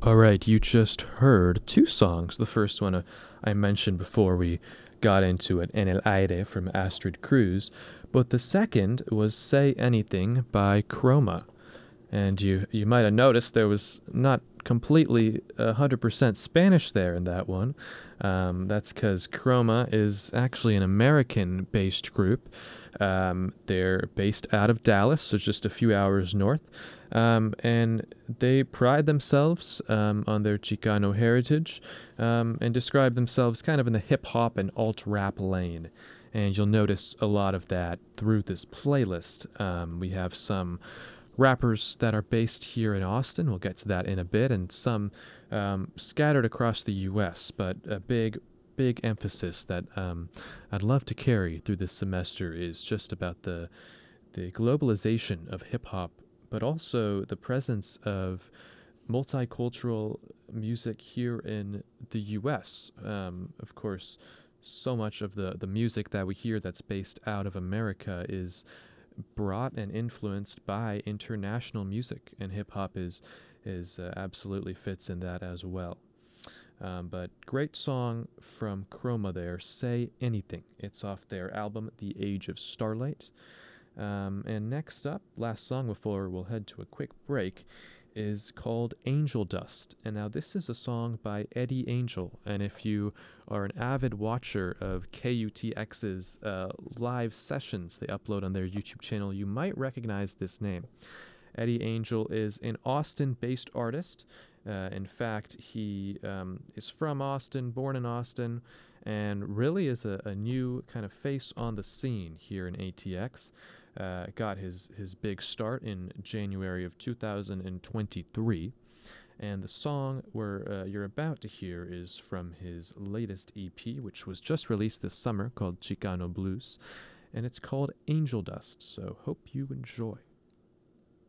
All right, you just heard two songs. The first one I mentioned before we got into it, En el Aire from Astrid Cruz, but the second was Say Anything by Chroma. And you might have noticed there was not completely 100% Spanish there in that one. That's because Chroma is actually an American-based group. They're based out of Dallas, so just a few hours north. And they pride themselves on their Chicano heritage and describe themselves kind of in the hip-hop and alt-rap lane. And you'll notice a lot of that through this playlist. We have some rappers that are based here in Austin. We'll get to that in a bit, and some scattered across the U.S., but a big emphasis that I'd love to carry through this semester is just about the globalization of hip-hop, but also the presence of multicultural music here in the U.S. Of course, so much of the music that we hear that's based out of America is brought and influenced by international music, and hip hop is absolutely fits in that as well. But great song from Chroma there, Say Anything. It's off their album The Age of Starlight. And next up, last song before we'll head to a quick break, is called Angel Dust. And now this is a song by Eddie Angel. And if you are an avid watcher of KUTX's live sessions they upload on their YouTube channel, you might recognize this name. Eddie Angel is an Austin-based artist. In fact, he is from Austin, born in Austin, and really is a new kind of face on the scene here in ATX. Got his big start in January of 2023. And the song you're about to hear is from his latest EP, which was just released this summer, called Chicano Blues. And it's called Angel Dust, so hope you enjoy.